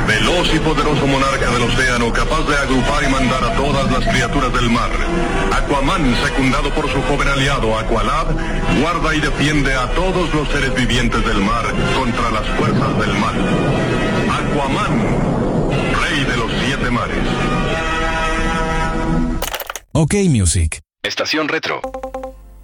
Veloz y poderoso monarca del océano, capaz de agrupar y mandar a todas las criaturas del mar. Aquaman, secundado por su joven aliado Aqualad, guarda y defiende a todos los seres vivientes del mar contra las fuerzas del mal. Aquaman, rey de los 7 mares. OK Music. Estación Retro.